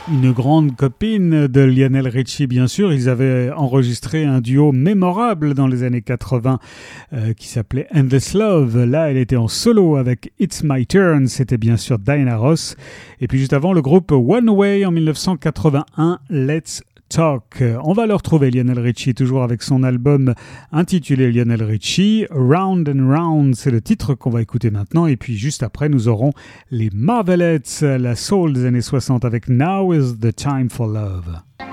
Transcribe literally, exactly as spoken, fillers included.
Une grande copine de Lionel Richie, bien sûr. Ils avaient enregistré un duo mémorable dans les années quatre-vingts euh, qui s'appelait Endless Love. Là, elle était en solo avec It's My Turn. C'était bien sûr Diana Ross. Et puis juste avant, le groupe One Way en dix-neuf cent quatre-vingt-un, Let's Talk. On va le retrouver, Lionel Richie, toujours avec son album intitulé Lionel Richie. Round and Round, c'est le titre qu'on va écouter maintenant. Et puis juste après, nous aurons les Marvelettes, la soul des années soixante avec Now is the Time for Love.